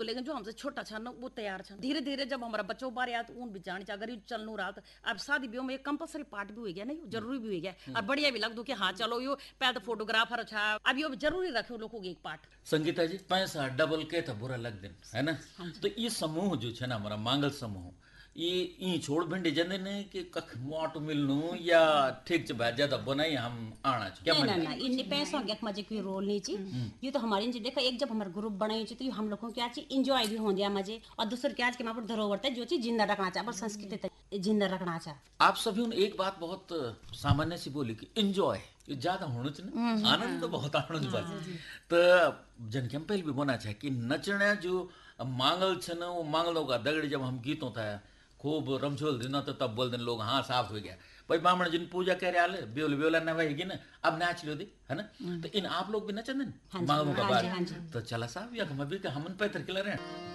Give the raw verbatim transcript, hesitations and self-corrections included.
लेकिन जो हमसे छोटा छा ना वो तैयार छा। धीरे धीरे जब हमारा बच्चों बारे आया तो उन भी जान अगर ये चलनू रहा तो अब शादी ब्याह में एक कंपलसरी पार्ट भी हो गया नहीं जरूरी भी हो गया और बढ़िया भी लग दो कि हाँ चलो यो पहले तो फोटोग्राफर छा अब यो जरूरी रखे लोगों को एक पार्ट। संगीता जी पैसा डबल के था बुरा लग दिन है ना। तो ये समूह जो है ना हमारा मांगल समूह ये ई छोड़ भिंडी जंदे ने कि कख मोट मिलनु या ठीक से ज्यादा बनाई हम आना क्या नहीं ना ना इन पैसों के मजे कोई रोल नहीं ची ये तो हमारे जी देखो एक जब हमारा ग्रुप बनाई तो ये हम लोगों क्या ची एंजॉय भी हो दिया मजे और दूसरे क्या के वहाँ पर धरोहर है जो चीज जिंदा रखना चाह संस्कृति जिंदा रखना चाह। आप सभी ने एक बात बहुत सामान्य सी बोली कि एंजॉय ज्यादा होना चाहिए आनंद तो बहुत आनंद बस तो जनके पहले भी बोलना चाहिए कि नचना जो मांगल छन वो मांगलों का दगड़ी जब हम गीतों था खूब रमझोल दिन तो तब बोल दिन लोग हाँ साफ हो गया भाई ब्राह्मण जिन पूजा करे आले ब्योल ब्योला न वही ना अब नाच लो दी है ना। तो इन आप लोग भी नचन मांगलों का बाद तो चला साहब या हम भी हमन पैतर किला रहे